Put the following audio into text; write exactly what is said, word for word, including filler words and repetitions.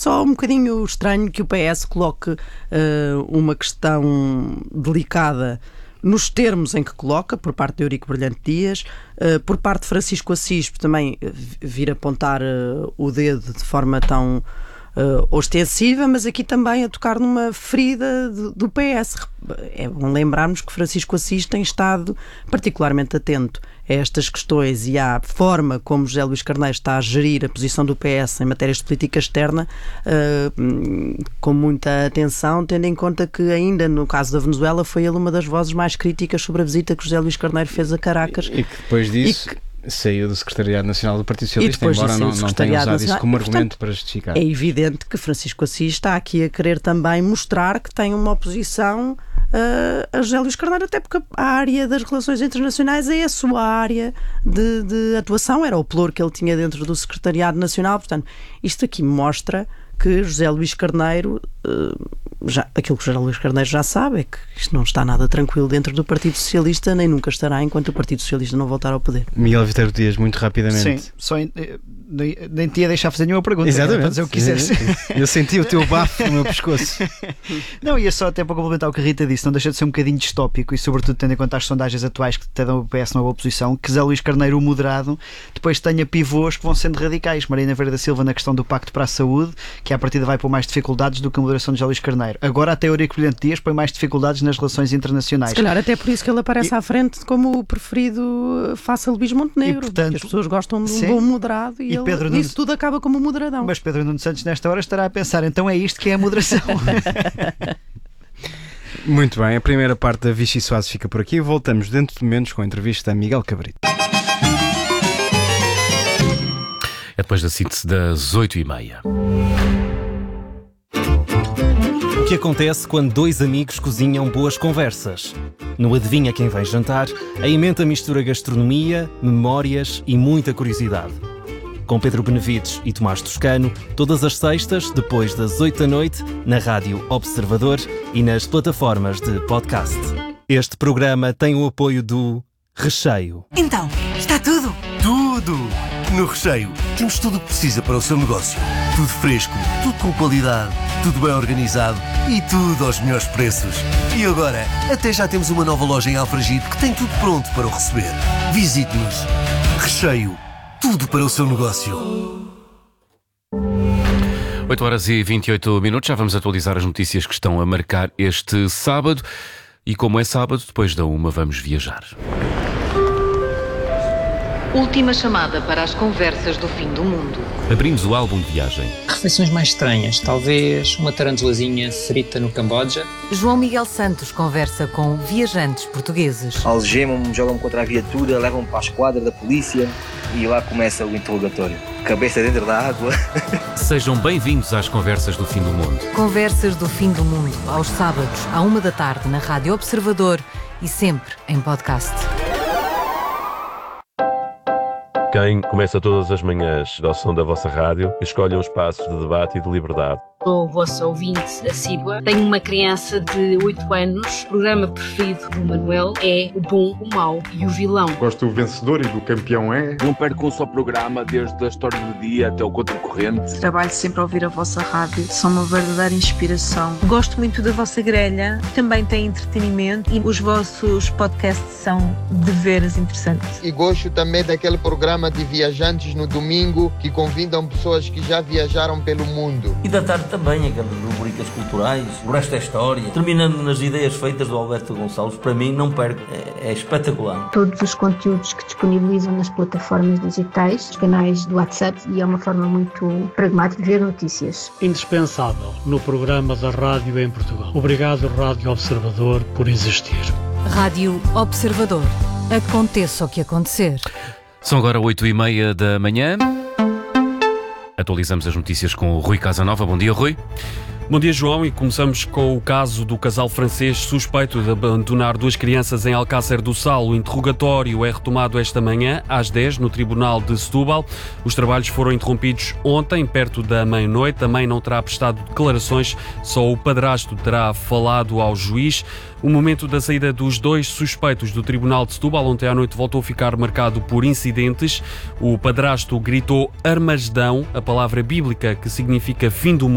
só um bocadinho estranho que o P S coloque uh, uma questão delicada nos termos em que coloca, por parte de Eurico Brilhante Dias, uh, por parte de Francisco Assis, também vir apontar uh, o dedo de forma tão uh, ostensiva, mas aqui também a tocar numa ferida de, do P S. É bom lembrarmos que Francisco Assis tem estado particularmente atento a estas questões e à forma como José Luís Carneiro está a gerir a posição do P S em matérias de política externa uh, com muita atenção, tendo em conta que ainda no caso da Venezuela foi ele uma das vozes mais críticas sobre a visita que José Luís Carneiro fez a Caracas. E que depois disso que, saiu do Secretariado Nacional do Partido Socialista, embora não, não tenha usado Nacional. isso como Portanto, argumento para justificar. É evidente que Francisco Assis está aqui a querer também mostrar que tem uma oposição Uh, a José Luís Carneiro, até porque a área das relações internacionais é a sua área de, de atuação, era o pelouro que ele tinha dentro do Secretariado Nacional. Portanto, isto aqui mostra que José Luís Carneiro, uh, já, aquilo que José Luís Carneiro já sabe é que isto não está nada tranquilo dentro do Partido Socialista, nem nunca estará enquanto o Partido Socialista não voltar ao poder. Miguel Viterbo Dias, muito rapidamente. Sim, só em, nem, nem te ia deixar fazer nenhuma pergunta. Exatamente. Para dizer o que quisesse. Eu senti o teu bafo no meu pescoço. Não, ia só até para complementar o que a Rita disse, não deixa de ser um bocadinho distópico e sobretudo tendo em conta as sondagens atuais que te dão o P S na boa posição, que José Luís Carneiro, o moderado, depois tenha pivôs que vão sendo radicais. Marina Vieira da Silva na questão do Pacto para a Saúde, que à partida vai pôr mais dificuldades do que a moderação de José Luís Carneiro. Agora até Eurico Brilhante Dias põe mais dificuldades nas relações internacionais. Se calhar até por isso que ele aparece e... à frente como o preferido face a Luís Montenegro, e, portanto, porque as pessoas gostam de um sim. bom moderado e, e ele, Pedro Nunes... isso tudo acaba como moderadão. Mas Pedro Nuno Santos nesta hora estará a pensar, então é isto que é a moderação. Muito bem, a primeira parte da Vichy Soares fica por aqui. Voltamos dentro de momentos com a entrevista a Miguel Cabrito. É depois da síntese das oito e meia. O que acontece quando dois amigos cozinham boas conversas? No Adivinha Quem Vem Jantar, a emenda mistura gastronomia, memórias e muita curiosidade. Com Pedro Benevides e Tomás Toscano, todas as sextas, depois das oito da noite, na Rádio Observador e nas plataformas de podcast. Este programa tem o apoio do Recheio. Então, está tudo? Tudo! No Recheio temos tudo o que precisa para o seu negócio. Tudo fresco, tudo com qualidade, tudo bem organizado e tudo aos melhores preços. E agora, até já temos uma nova loja em Alfragide que tem tudo pronto para o receber. Visite-nos. Recheio. Tudo para o seu negócio. oito horas e vinte e oito minutos, já vamos atualizar as notícias que estão a marcar este sábado. E como é sábado, depois da uma vamos viajar. Última chamada para as conversas do fim do mundo. Abrimos o álbum de viagem. Refeições mais estranhas, talvez uma tarantulazinha frita no Camboja. João Miguel Santos conversa com viajantes portugueses. Algemam-me, jogam-me contra a viatura, levam-me para a esquadra da polícia e lá começa o interrogatório. Cabeça dentro da água. Sejam bem-vindos às conversas do fim do mundo. Conversas do fim do mundo, aos sábados, à uma da tarde, na Rádio Observador e sempre em podcast. Quem começa todas as manhãs ao som da vossa rádio, escolhe um espaço de debate e de liberdade. Sou o vosso ouvinte assídua. Tenho uma criança de oito anos. O programa preferido do Manuel é o bom, o mau e o vilão. Gosto do vencedor e do campeão é. Não perco um só programa, desde a história do dia até o contracorrente. Trabalho sempre a ouvir a vossa rádio. São uma verdadeira inspiração. Gosto muito da vossa grelha. Também tem entretenimento e os vossos podcasts são de veras interessantes. E gosto também daquele programa de viajantes no domingo que convidam pessoas que já viajaram pelo mundo. E da tarde também, aquelas rubricas culturais, o resto é história. Terminando nas ideias feitas do Alberto Gonçalves, para mim, não perco, é, é espetacular. Todos os conteúdos que disponibilizam nas plataformas digitais, os canais do WhatsApp, e é uma forma muito pragmática de ver notícias. Indispensável no programa da rádio em Portugal. Obrigado, Rádio Observador, por existir. Rádio Observador. Aconteça o que acontecer. São agora oito e meia da manhã. Atualizamos as notícias com o Rui Casanova. Bom dia, Rui. Bom dia, João, e começamos com o caso do casal francês suspeito de abandonar duas crianças em Alcácer do Sal. O interrogatório é retomado esta manhã, às dez, no Tribunal de Setúbal. Os trabalhos foram interrompidos ontem, perto da meia-noite. A mãe não terá prestado declarações, só o padrasto terá falado ao juiz. O momento da saída dos dois suspeitos do Tribunal de Setúbal ontem à noite voltou a ficar marcado por incidentes. O padrasto gritou Armagedão, a palavra bíblica que significa fim do mundo.